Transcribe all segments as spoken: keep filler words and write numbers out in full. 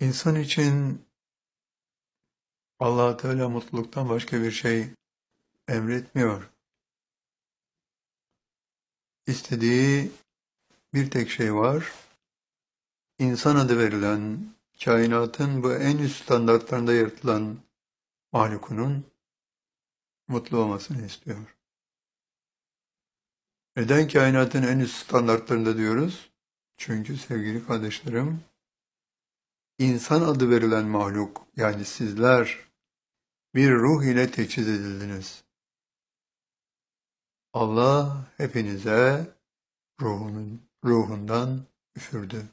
İnsan için Allah Teala mutluluktan başka bir şey emretmiyor. İstediği bir tek şey var. İnsan adı verilen, kainatın bu en üst standartlarında yaratılan mahlukunun mutlu olmasını istiyor. Neden kainatın en üst standartlarında diyoruz? Çünkü sevgili kardeşlerim, insan adı verilen mahluk, yani sizler bir ruh ile teçhiz edildiniz. Allah hepinize ruhunun, ruhundan üfürdü.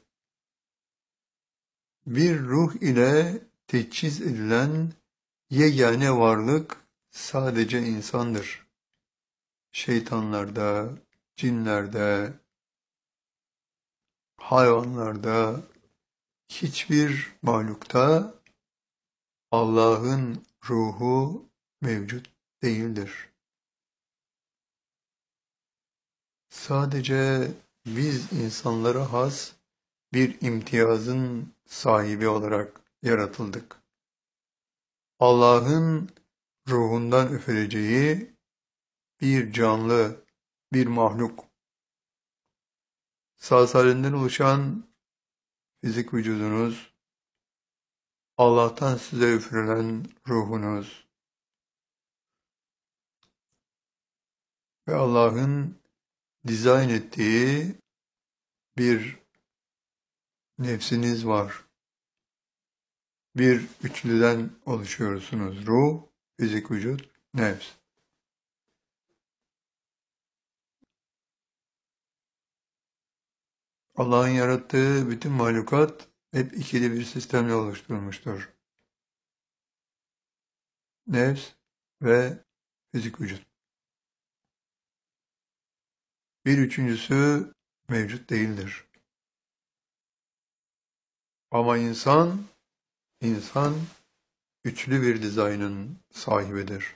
Bir ruh ile teçhiz edilen yegane varlık sadece insandır. Şeytanlarda, cinlerde, hayvanlarda, hiçbir mahlukta Allah'ın ruhu mevcut değildir. Sadece biz insanlara has bir imtiyazın sahibi olarak yaratıldık. Allah'ın ruhundan üfüreceği bir canlı, bir mahluk, sağ salimden oluşan fizik vücudunuz, Allah'tan size üfürülen ruhunuz ve Allah'ın dizayn ettiği bir nefsiniz var. Bir üçlüden oluşuyorsunuz. Ruh, fizik vücut, nefs. Allah'ın yarattığı bütün mahlukat hep ikili bir sistemle oluşturulmuştur. Nefs ve fizik vücut. Bir üçüncüsü mevcut değildir. Ama insan, insan üçlü bir dizaynın sahibidir.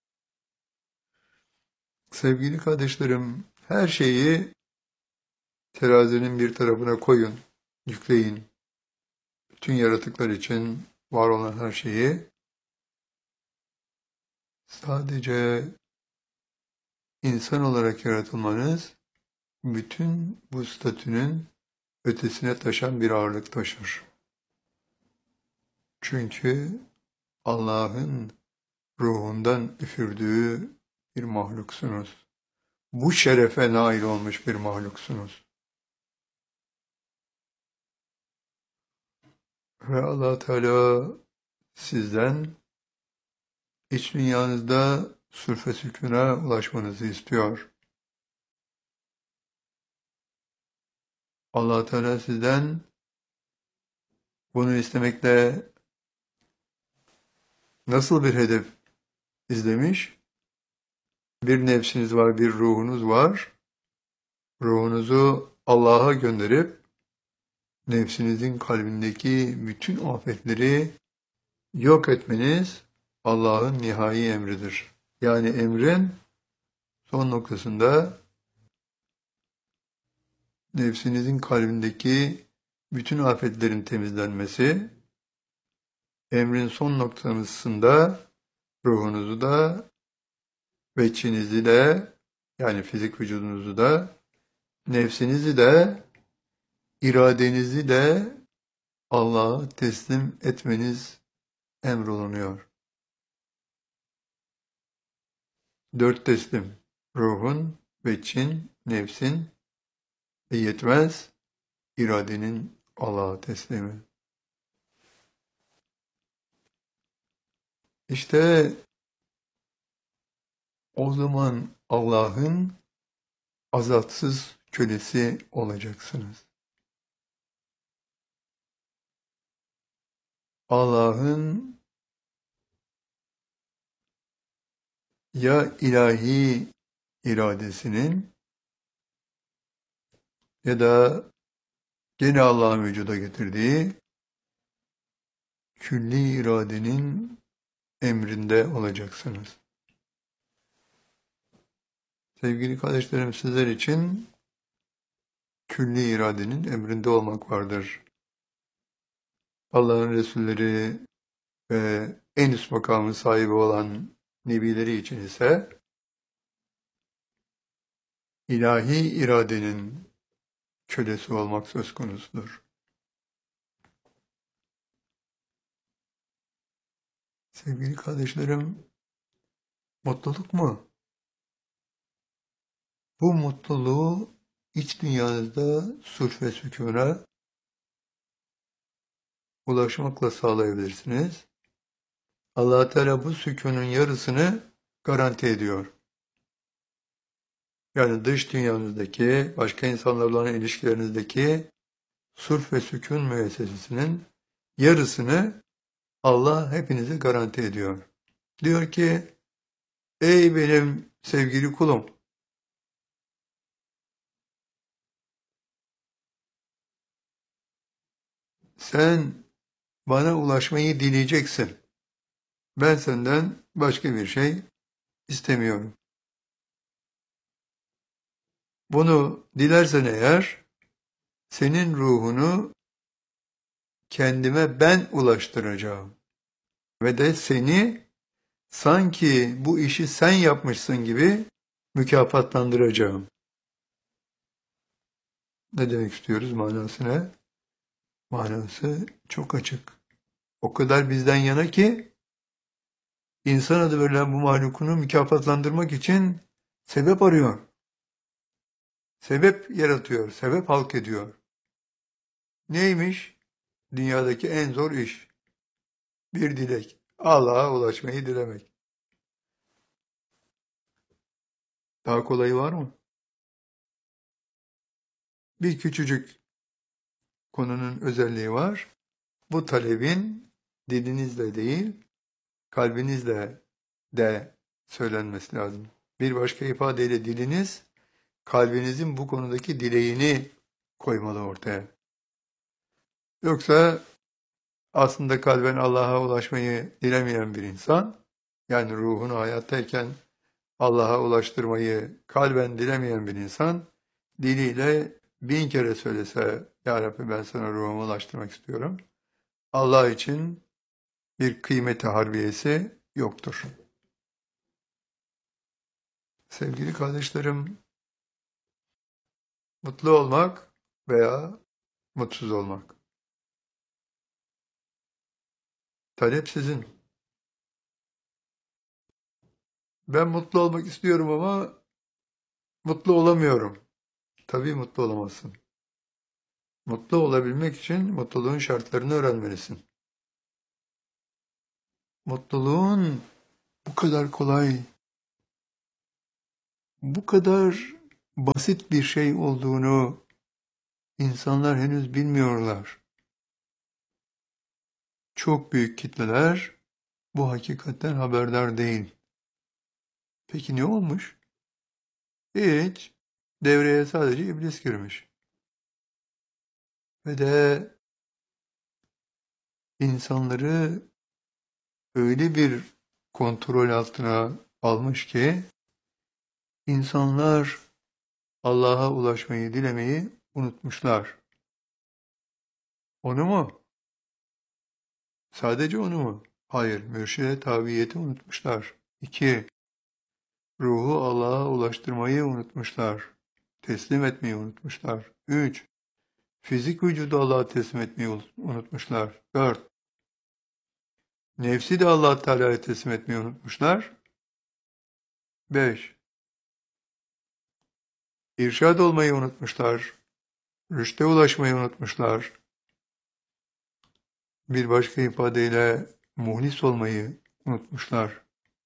Sevgili kardeşlerim, her şeyi terazinin bir tarafına koyun, yükleyin. Bütün yaratıklar için var olan her şeyi sadece insan olarak yaratılmanız bütün bu statünün ötesine taşan bir ağırlık taşır. Çünkü Allah'ın ruhundan üfürdüğü bir mahluksunuz. Bu şerefe nail olmuş bir mahluksunuz. Ve Allah Teala sizden iç dünyanızda sürfe sükûna ulaşmanızı istiyor. Allah Teala sizden bunu istemekle nasıl bir hedef izlemiş? Bir nefsiniz var, bir ruhunuz var. Ruhunuzu Allah'a gönderip nefsinizin kalbindeki bütün afetleri yok etmeniz Allah'ın nihai emridir. Yani emrin son noktasında nefsinizin kalbindeki bütün afetlerin temizlenmesi, emrin son noktasında ruhunuzu da ve içinizi de, yani fizik vücudunuzu da, nefsinizi de, iradenizi de Allah'a teslim etmeniz emrolunuyor. Dört teslim: ruhun, veçin, nefsin ve yetmez iradenin Allah'a teslimi. İşte o zaman Allah'ın azatsız kölesi olacaksınız. Allah'ın ya ilahi iradesinin ya da gene Allah'ın vücuda getirdiği külli iradenin emrinde olacaksınız. Sevgili kardeşlerim, sizler için külli iradenin emrinde olmak vardır. Allah'ın Resulleri ve en üst makamın sahibi olan Nebileri için ise ilahi iradenin kölesi olmak söz konusudur. Sevgili kardeşlerim, mutluluk mu? Bu mutluluğu iç dünyanızda sulh ve sükûne ulaşmakla sağlayabilirsiniz. Allah Teala bu sükûnun yarısını garanti ediyor. Yani dış dünyanızdaki, başka insanlarla olan ilişkilerinizdeki sulh ve sükûn müessesesinin yarısını Allah hepinize garanti ediyor. Diyor ki, ey benim sevgili kulum, sen bana ulaşmayı dileyeceksin. Ben senden başka bir şey istemiyorum. Bunu dilersen eğer, senin ruhunu kendime ben ulaştıracağım. Ve de seni sanki bu işi sen yapmışsın gibi mükafatlandıracağım. Ne demek istiyoruz manasına? Manası çok açık. O kadar bizden yana ki, insan adı verilen bu mahlukunu mükafatlandırmak için sebep arıyor. Sebep yaratıyor, sebep halk ediyor. Neymiş? Dünyadaki en zor iş. Bir dilek. Allah'a ulaşmayı dilemek. Daha kolayı var mı? Bir küçücük konunun özelliği var. Bu talebin dilinizle değil, kalbinizle de söylenmesi lazım. Bir başka ifadeyle diliniz, kalbinizin bu konudaki dileğini koymalı ortaya. Yoksa aslında kalben Allah'a ulaşmayı dilemeyen bir insan, yani ruhunu hayattayken Allah'a ulaştırmayı kalben dilemeyen bir insan, diliyle bin kere söylese, Ya Rabbi ben sana ruhumu ulaştırmak istiyorum, Allah için bir kıymeti harbiyesi yoktur. Sevgili kardeşlerim, mutlu olmak veya mutsuz olmak. Talep sizin. Ben mutlu olmak istiyorum ama mutlu olamıyorum. Tabii mutlu olamazsın. Mutlu olabilmek için mutluluğun şartlarını öğrenmelisin. Mutluluğun bu kadar kolay, bu kadar basit bir şey olduğunu insanlar henüz bilmiyorlar. Çok büyük kitleler bu hakikatten haberdar değil. Peki ne olmuş? Hiç. Devreye sadece iblis girmiş. Ve de insanları öyle bir kontrol altına almış ki insanlar Allah'a ulaşmayı dilemeyi unutmuşlar. Onu mu? Sadece onu mu? Hayır, mürşide tabiyeti unutmuşlar. İki, ruhu Allah'a ulaştırmayı unutmuşlar. Teslim etmeyi unutmuşlar. Üç, fizik vücudu Allah'a teslim etmeyi unutmuşlar. Dört, nefsi de Allah Teala'ya teslim etmeyi unutmuşlar. Beş, irşad olmayı unutmuşlar. Rüşte ulaşmayı unutmuşlar. Bir başka ifadeyle muhlis olmayı unutmuşlar.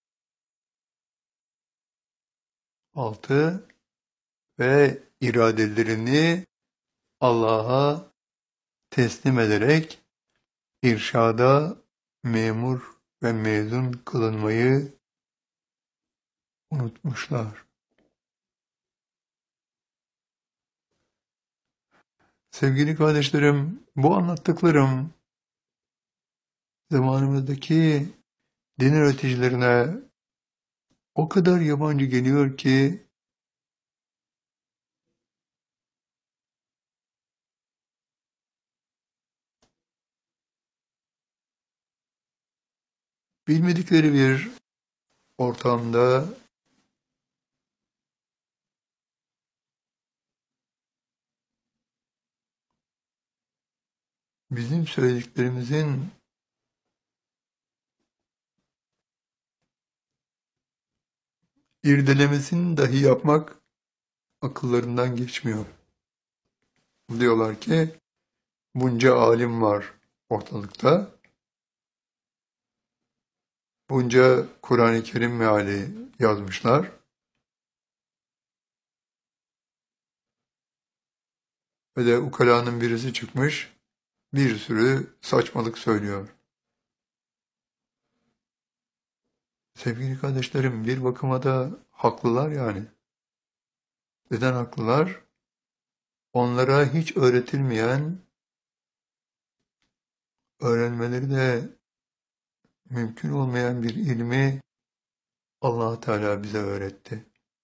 Altı, ve iradelerini Allah'a teslim ederek irşada memur ve mezun kılınmayı unutmuşlar. Sevgili kardeşlerim, bu anlattıklarım zamanımızdaki din öğreticilerine o kadar yabancı geliyor ki bilmedikleri bir ortamda bizim söylediklerimizin irdelemesini dahi yapmak akıllarından geçmiyor. Diyorlar ki bunca alim var ortalıkta, bunca Kur'an-ı Kerim meali yazmışlar ve de ukalanın birisi çıkmış bir sürü saçmalık söylüyor. Sevgili kardeşlerim, bir bakıma da haklılar yani. Neden haklılar? Onlara hiç öğretilmeyen, öğrenmeleri de mümkün olmayan bir ilmi Allah Teala bize öğretti.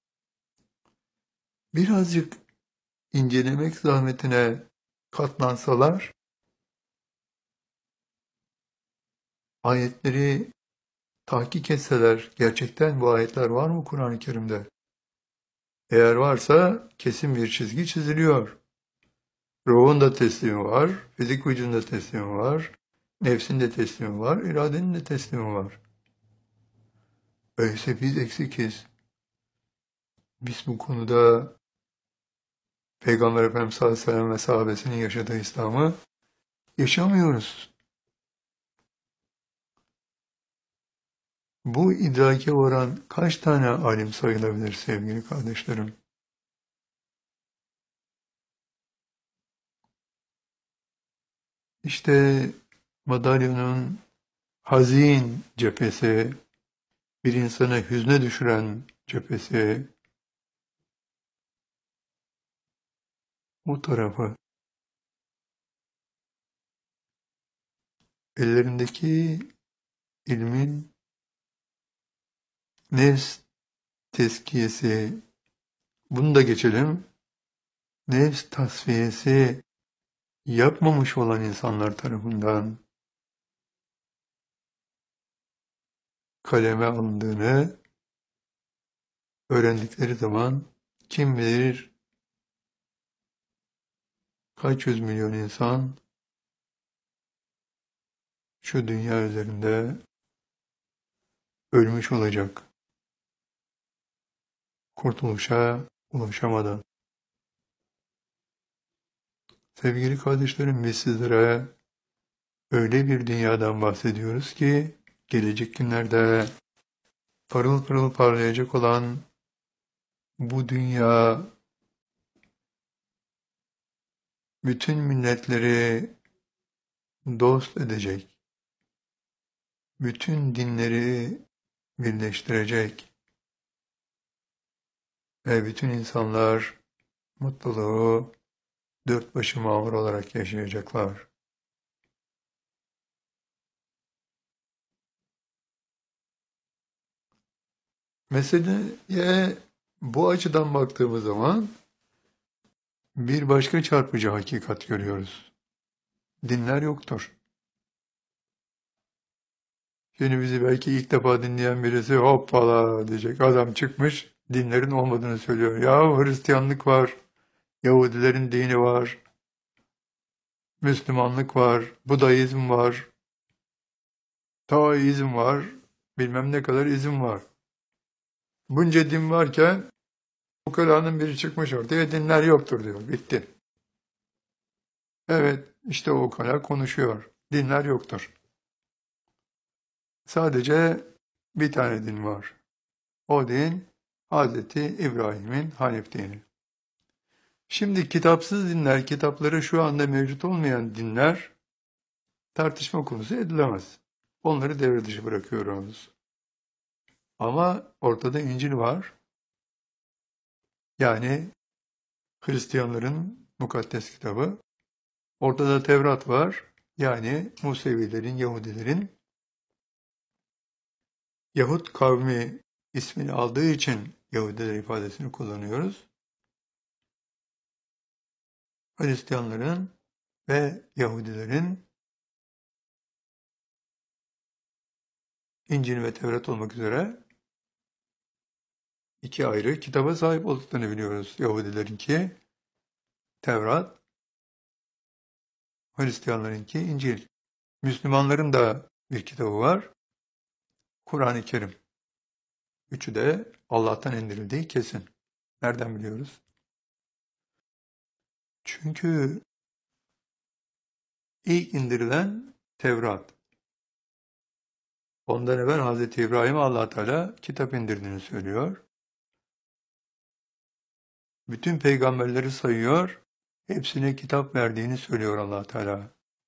Birazcık incelemek zahmetine katlansalar, ayetleri tahkik etseler, gerçekten bu ayetler var mı Kur'an-ı Kerim'de? Eğer varsa kesin bir çizgi çiziliyor. Ruhun da teslimi var, fizik vücudun da teslimi var, nefsin de teslimi var, iradenin de teslimi var. Öyleyse biz eksikiz. Biz bu konuda Peygamber Efendimiz sallallahu aleyhi ve sellem ve sahabesinin yaşadığı İslam'ı yaşamıyoruz. Bu idrake varan kaç tane alim sayılabilir sevgili kardeşlerim? İşte madalyonun hazin cephesi, bir insanı hüzne düşüren cephesi, bu tarafı. Ellerindeki ilmin nefs tezkiyesi, bunu da geçelim, nefs tasfiyesi yapmamış olan insanlar tarafından kaleme alındığını öğrendikleri zaman kim bilir kaç yüz milyon insan şu dünya üzerinde ölmüş olacak. Kurtuluşa ulaşamadan. Sevgili kardeşlerim, biz sizlere öyle bir dünyadan bahsediyoruz ki gelecek günlerde parıl parıl parlayacak olan bu dünya bütün milletleri dost edecek, bütün dinleri birleştirecek ve bütün insanlar mutluluğu dört başı mamur olarak yaşayacaklar. Meseleye bu açıdan baktığımız zaman bir başka çarpıcı hakikat görüyoruz. Dinler yoktur. Şimdi bizi belki ilk defa dinleyen birisi hoppala diyecek. Adam çıkmış dinlerin olmadığını söylüyor. Ya Hristiyanlık var, Yahudilerin dini var, Müslümanlık var, Budaizm var, Taoizm var, bilmem ne kadar izim var. Bunca din varken ukalanın biri çıkmış ortaya dinler yoktur diyor. Bitti. Evet, işte o ukala konuşuyor. Dinler yoktur. Sadece bir tane din var. O din Hazreti İbrahim'in Hanif dini. Şimdi kitapsız dinler, kitapları şu anda mevcut olmayan dinler tartışma konusu edilemez. Onları devre dışı bırakıyoruz. Ama ortada İncil var. Yani Hristiyanların mukaddes kitabı. Ortada Tevrat var. Yani Musevilerin, Yahudilerin Yahut kavmi ismini aldığı için Yahudiler ifadesini kullanıyoruz. Hristiyanların ve Yahudilerin İncil ve Tevrat olmak üzere iki ayrı kitaba sahip olduklarını biliyoruz. Yahudilerinki Tevrat, Hristiyanlarınki İncil. Müslümanların da bir kitabı var, Kur'an-ı Kerim. Üçü de Allah'tan indirildiği kesin. Nereden biliyoruz? Çünkü ilk indirilen Tevrat. Ondan evvel Hazreti İbrahim'e Allah Teala kitap indirdiğini söylüyor. Bütün peygamberleri sayıyor, hepsine kitap verdiğini söylüyor Allah Teala.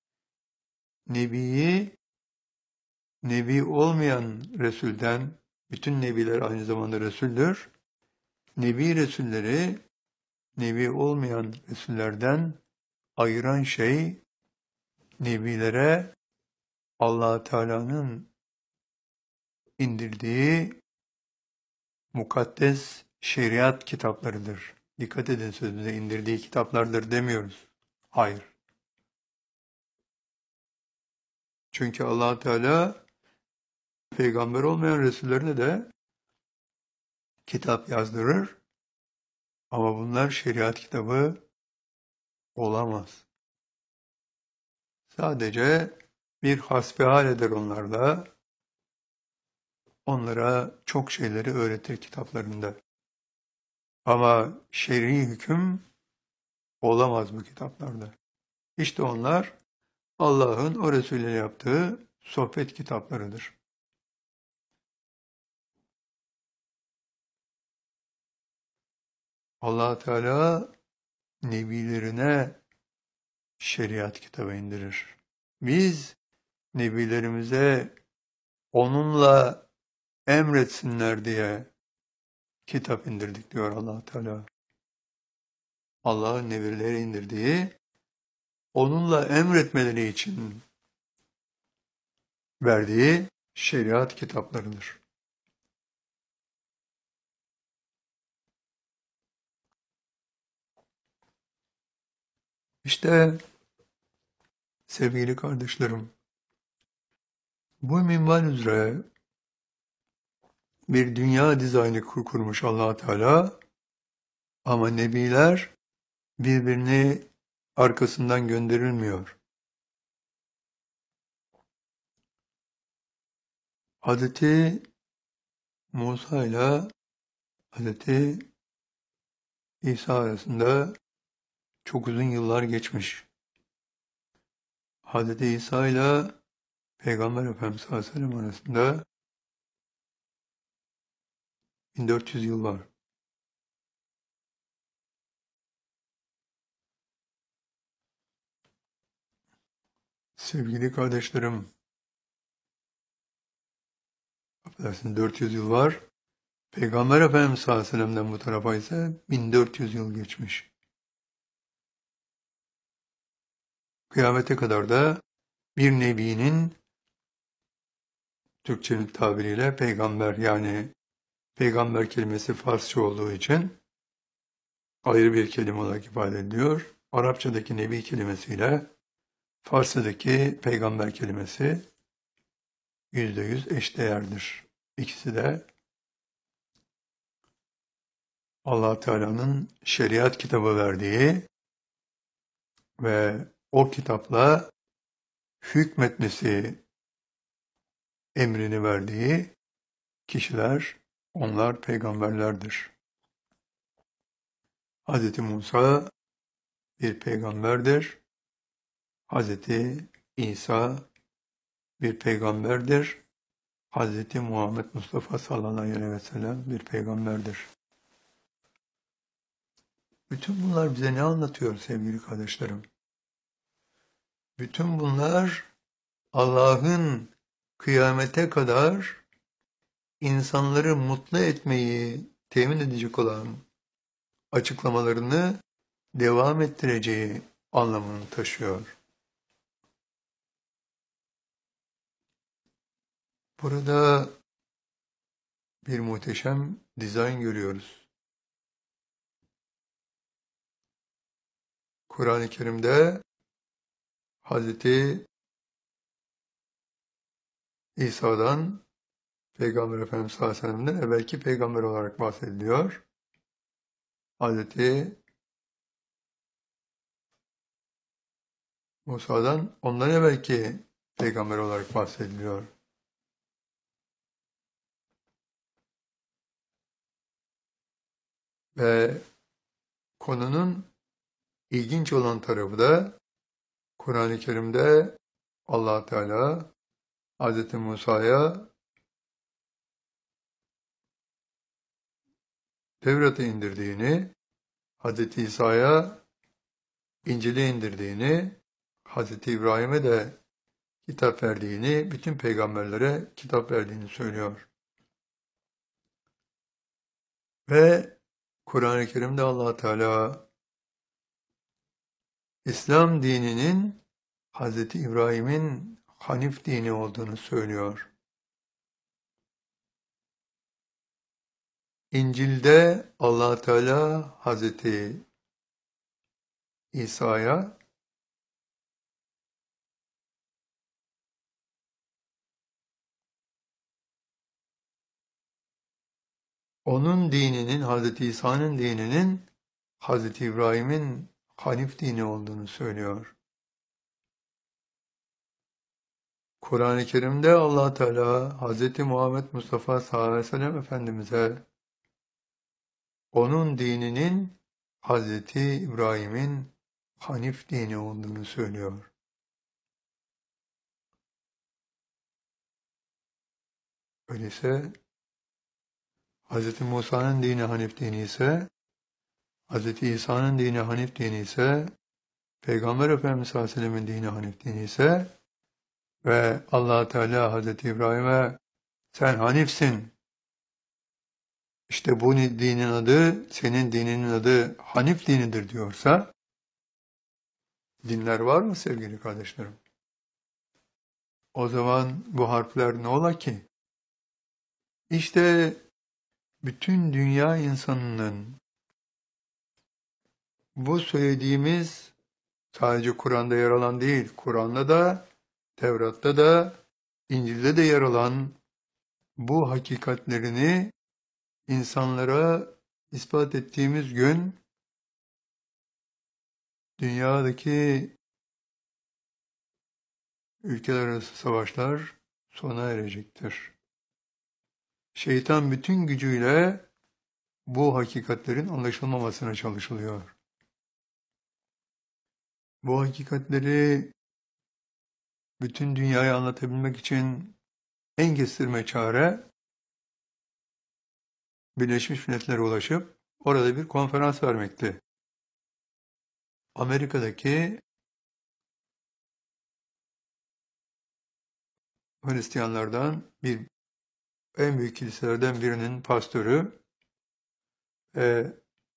Nebiyi, nebi olmayan Resul'den, bütün nebiler aynı zamanda Resul'dür. Nebi Resulleri, nebi olmayan Resullerden ayıran şey, nebilere Allah Teala'nın indirdiği mukaddes şeriat kitaplarıdır. Dikkat edin, sözümüze indirdiği kitaplardır demiyoruz. Hayır. Çünkü Allah Teala peygamber olmayan Resullerine de kitap yazdırır ama bunlar şeriat kitabı olamaz. Sadece bir hasbihal eder onlarla, onlara çok şeyleri öğretir kitaplarında. Ama şer'i hüküm olamaz bu kitaplarda. İşte onlar Allah'ın o Resulüne yaptığı sohbet kitaplarıdır. Allah Teala nebilerine şeriat kitabı indirir. Biz nebilerimize onunla emretsinler diye kitap indirdik diyor Allah Teala. Allah'ın nebileri indirdiği, onunla emretmeleri için verdiği şeriat kitaplarıdır. İşte sevgili kardeşlerim, bu minval üzere bir dünya dizaynı kur kurmuş Allah Teala, ama nebiler birbirini arkasından gönderilmiyor. Hazreti Musa ile Hazreti İsa arasında çok uzun yıllar geçmiş. Hazreti İsa ile Peygamber Efendimiz sallallahu aleyhi ve sellem arasında bin dört yüz yıl var. Sevgili kardeşlerim, affedersin, dört yüz yıl var. Peygamber Efendimiz sallallahu aleyhi ve sellem'den bu tarafa ise bin dört yüz yıl geçmiş. Kıyamete kadar da bir nebinin, Türkçenin tabiriyle peygamber, yani peygamber kelimesi Farsça olduğu için ayrı bir kelime olarak ifade ediliyor. Arapçadaki nebi kelimesiyle Farsçadaki peygamber kelimesi yüzde yüz eşdeğerdir. İkisi de Allah Teala'nın şeriat kitabı verdiği ve o kitapla hükmetmesi emrini verdiği kişiler, onlar peygamberlerdir. Hz. Musa bir peygamberdir. Hz. İsa bir peygamberdir. Hz. Muhammed Mustafa sallallahu aleyhi ve sellem bir peygamberdir. Bütün bunlar bize ne anlatıyor sevgili kardeşlerim? Bütün bunlar Allah'ın kıyamete kadar insanları mutlu etmeyi temin edecek olan açıklamalarını devam ettireceği anlamını taşıyor. Burada bir muhteşem dizayn görüyoruz. Kur'an-ı Kerim'de Hazreti İsa'dan Peygamber Efendimiz sallallahu aleyhi ve sellem'den evvelki peygamber olarak bahsediliyor. Hazreti Musa'dan ondan evvelki peygamber olarak bahsediliyor. Ve konunun ilginç olan tarafı da Kur'an-ı Kerim'de Allah Teala Hazreti Musa'ya Tevrat'ı indirdiğini, Hazreti İsa'ya İncil'i indirdiğini, Hazreti İbrahim'e de kitap verdiğini, bütün peygamberlere kitap verdiğini söylüyor. Ve Kur'an-ı Kerim'de Allah Teala İslam dininin Hazreti İbrahim'in Hanif dini olduğunu söylüyor. İncil'de Allah Teala Hazreti İsa'ya onun dininin, Hazreti İsa'nın dininin Hazreti İbrahim'in Hanif dini olduğunu söylüyor. Kur'an-ı Kerim'de Allah Teala Hazreti Muhammed Mustafa sallallahu aleyhi ve sellem Efendimiz'e onun dininin Hazreti İbrahim'in Hanif dini olduğunu söylüyor. Öyleyse Hazreti Musa'nın dini Hanif dini ise, Hazreti İsa'nın dini Hanif dini ise, Peygamber Efendimiz sallallahu aleyhi ve sellem'in dini Hanif dini ise ve Allah Teala Hazreti İbrahim'e sen Hanifsin, İşte bu dinin adı, senin dininin adı Hanif dinidir diyorsa, dinler var mı sevgili kardeşlerim? O zaman bu harfler ne ola ki? İşte bütün dünya insanının bu söylediğimiz sadece Kur'an'da yer alan değil, Kur'an'da da, Tevrat'ta da, İncil'de de yer alan bu hakikatlerini insanlara ispat ettiğimiz gün dünyadaki ülkeler arası savaşlar sona erecektir. Şeytan bütün gücüyle bu hakikatlerin anlaşılmamasına çalışılıyor. Bu hakikatleri bütün dünyaya anlatabilmek için en kestirme çare Birleşmiş Milletler'e ulaşıp orada bir konferans vermekti. Amerika'daki Hristiyanlardan bir en büyük kiliselerden birinin pastörü e,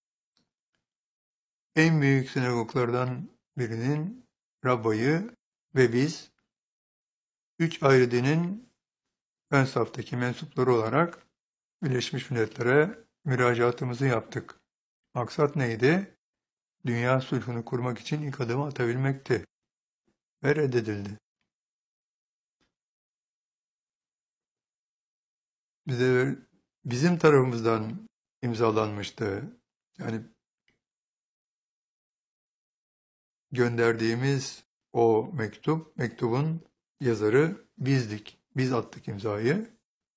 en büyük sinagoglardan birinin rabbayı ve biz üç ayrı dinin ön saftaki mensupları olarak Birleşmiş Milletler'e müracaatımızı yaptık. Maksat neydi? Dünya sulhunu kurmak için ilk adımı atabilmekti. Ve reddedildi. Bize bizim tarafımızdan imzalanmıştı. Yani gönderdiğimiz o mektup, mektubun yazarı bizdik. Biz attık imzayı.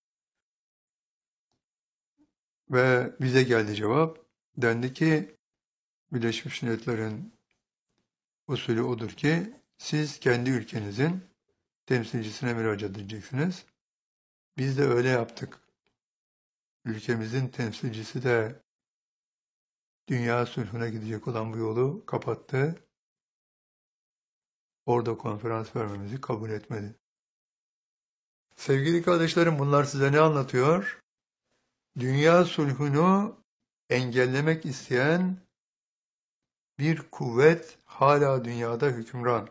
Ve bize geldi cevap. Dendi ki Birleşmiş Milletler'in usulü odur ki siz kendi ülkenizin temsilcisine müracaat edeceksiniz. Biz de öyle yaptık. Ülkemizin temsilcisi de dünya sulhuna gidecek olan bu yolu kapattı. Orada konferans vermemizi kabul etmedi. Sevgili kardeşlerim, bunlar size ne anlatıyor? Dünya sulhunu engellemek isteyen bir kuvvet hala dünyada hükümran.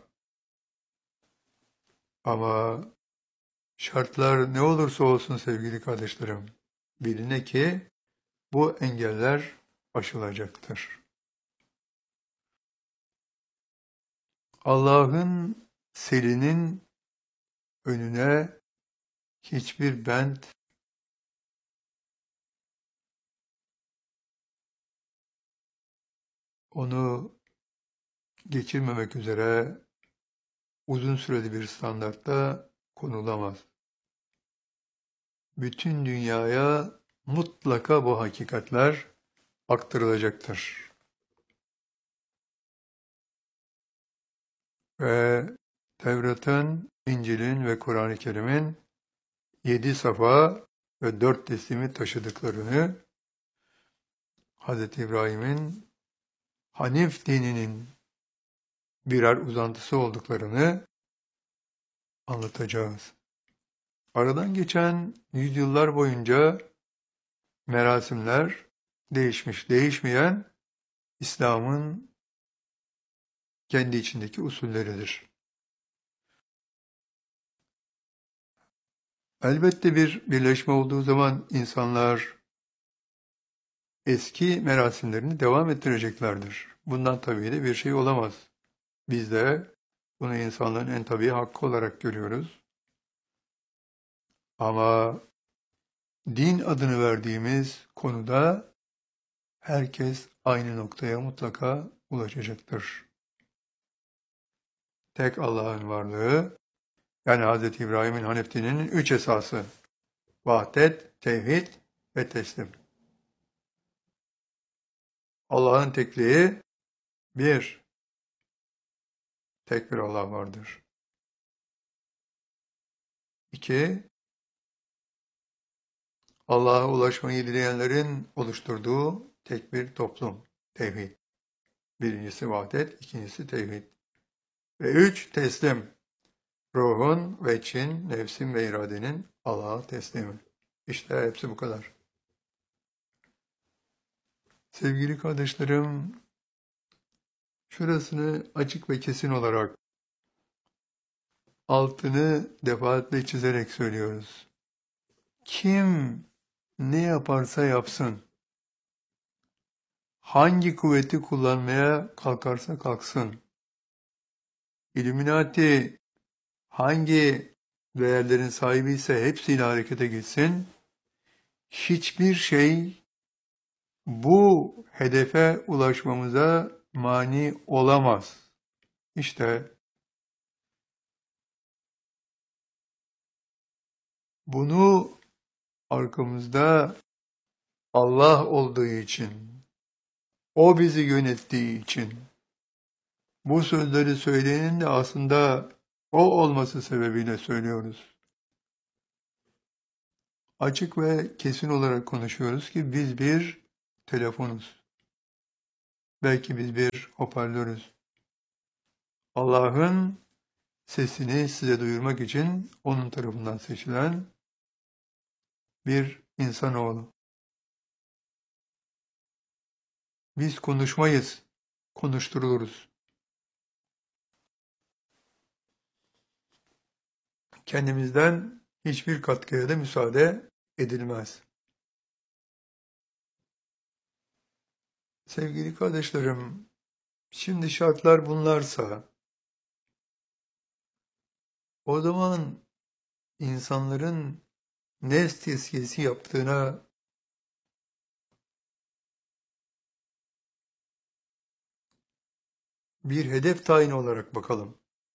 Ama şartlar ne olursa olsun sevgili kardeşlerim, biline ki bu engeller aşılacaktır. Allah'ın selinin önüne hiçbir bent onu geçirmemek üzere uzun süreli bir standartta konulamaz. Bütün dünyaya mutlaka bu hakikatler aktarılacaktır. Ve Tevrat'ın, İncil'in ve Kur'an-ı Kerim'in yedi safa ve dört teslimi taşıdıklarını, Hazreti İbrahim'in Hanif dininin birer uzantısı olduklarını anlatacağız. Aradan geçen yüzyıllar boyunca merasimler değişmiş, değişmeyen İslam'ın kendi içindeki usulleridir. Elbette bir birleşme olduğu zaman insanlar eski merasimlerini devam ettireceklerdir. Bundan tabii de bir şey olamaz. Biz de bunu insanlığın en tabii hakkı olarak görüyoruz. Ama din adını verdiğimiz konuda herkes aynı noktaya mutlaka ulaşacaktır. Tek Allah'ın varlığı, yani Hz. İbrahim'in Hanif dininin üç esası: vahdet, tevhid ve teslim. Allah'ın tekliği bir, tek bir Allah vardır. İki, Allah'a ulaşmayı dileyenlerin oluşturduğu tek bir toplum, tevhid. Birincisi vahdet, ikincisi tevhid. Ve üç, teslim. Ruhun ve için, nefsin ve iradenin Allah'a teslimi. İşte hepsi bu kadar. Sevgili kardeşlerim, şurasını açık ve kesin olarak altını defaatle çizerek söylüyoruz. Kim ne yaparsa yapsın, hangi kuvveti kullanmaya kalkarsa kalksın, İlluminati hangi değerlerin sahibi ise hepsiyle harekete geçsin, hiçbir şey bu hedefe ulaşmamıza mani olamaz. İşte bunu arkamızda Allah olduğu için, o bizi yönettiği için, bu sözleri söyleyenin de aslında o olması sebebiyle söylüyoruz. Açık ve kesin olarak konuşuyoruz ki biz bir telefonuz. Belki biz bir hoparlörüz. Allah'ın sesini size duyurmak için onun tarafından seçilen bir insanoğlu. Biz konuşmayız, konuşturuluruz. Kendimizden hiçbir katkıya da müsaade edilmez. Sevgili kardeşlerim, şimdi şartlar bunlarsa, o zaman insanların nefs tezkiyesi yaptığına bir hedef tayin olarak bakalım.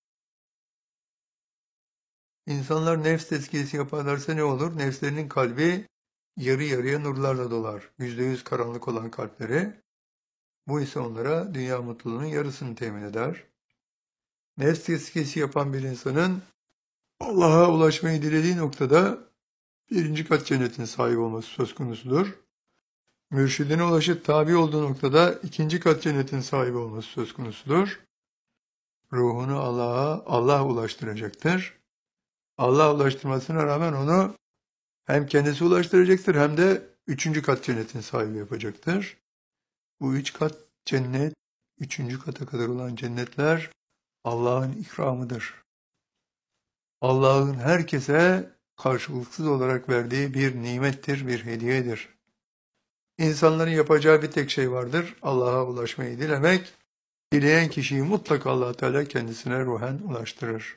İnsanlar nefs tezkiyesi yaparlarsa ne olur? Nefslerinin kalbi yarı yarıya nurlarla dolar. Yüzde yüz karanlık olan kalpleri. Bu ise onlara dünya mutluluğunun yarısını temin eder. Nefs tezkiyesi yapan bir insanın Allah'a ulaşmayı dilediği noktada birinci kat cennetin sahibi olması söz konusudur. Mürşidine ulaşıp tabi olduğu noktada ikinci kat cennetin sahibi olması söz konusudur. Ruhunu Allah'a Allah ulaştıracaktır. Allah ulaştırmasına rağmen onu hem kendisi ulaştıracaktır hem de üçüncü kat cennetin sahibi yapacaktır. Bu üç kat cennet, üçüncü kata kadar olan cennetler Allah'ın ikramıdır. Allah'ın herkese karşılıksız olarak verdiği bir nimettir, bir hediyedir. İnsanların yapacağı bir tek şey vardır, Allah'a ulaşmayı dilemek. Dileyen kişiyi mutlaka Allah Teala kendisine ruhen ulaştırır.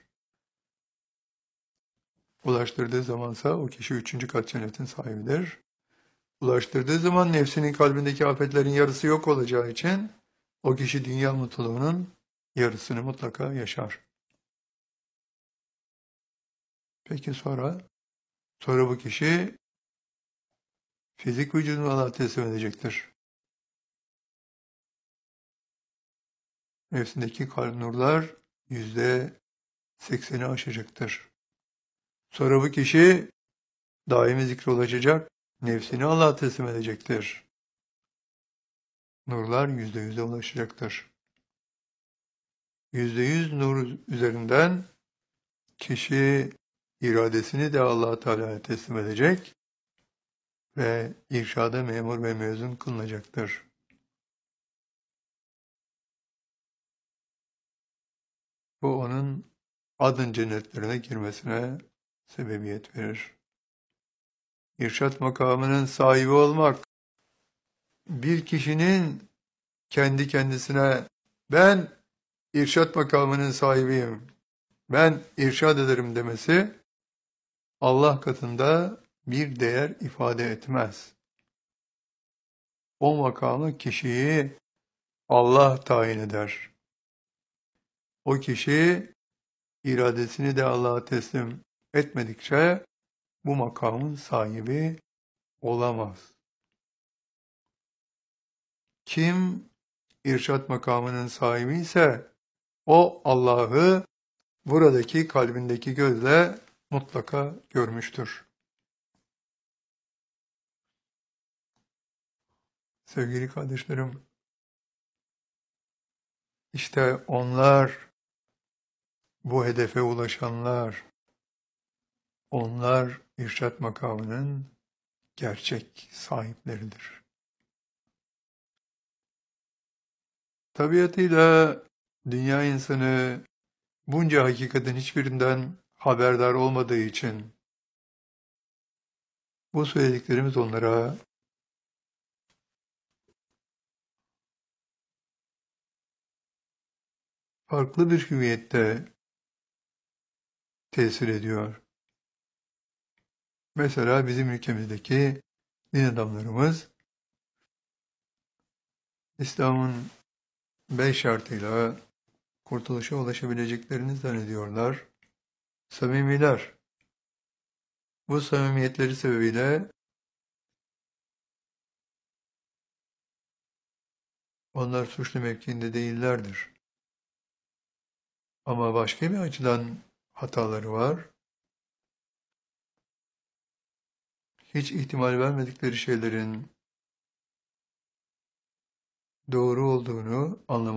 Ulaştırdığı zamansa o kişi üçüncü kat cennetin sahibidir. Ulaştırdığı zaman nefsinin kalbindeki afetlerin yarısı yok olacağı için O kişi dünya mutluluğunun yarısını mutlaka yaşar. Peki sonra? Sonra bu kişi fizik vücudunu Allah'a teslim edecektir. Nefsindeki kalp nurlar yüzde sekseni aşacaktır. Sonra bu kişi daimi zikre ulaşacak, nefsini Allah'a teslim edecektir. Nurlar yüzde yüze ulaşacaktır. Yüzde yüz nur üzerinden kişi iradesini de Allah Teala'ya teslim edecek ve irşada memur ve mezun kılınacaktır. Bu onun adın cennetlerine girmesine sebebiyet verir. İrşat makamının sahibi olmak, bir kişinin kendi kendisine ben irşat makamının sahibiyim, ben irşad ederim demesi Allah katında bir değer ifade etmez. O makamı kişiyi Allah tayin eder. O kişi iradesini de Allah'a teslim etmedikçe bu makamın sahibi olamaz. Kim irşat makamının sahibi ise o Allah'ı buradaki kalbindeki gözle mutlaka görmüştür. Sevgili kardeşlerim, işte onlar, bu hedefe ulaşanlar, onlar irşat makamının gerçek sahipleridir. Tabiatıyla dünya insanı bunca hakikatin hiçbirinden haberdar olmadığı için bu söylediklerimiz onlara farklı bir hüviyette tesir ediyor. Mesela bizim ülkemizdeki din adamlarımız İslam'ın beş şartıyla kurtuluşa ulaşabileceklerini zannediyorlar. Samimiler. Bu samimiyetleri sebebiyle onlar suçlu mevkiinde değillerdir. Ama başka bir açıdan hataları var. Hiç ihtimal vermedikleri şeylerin doğru olduğunu anlamak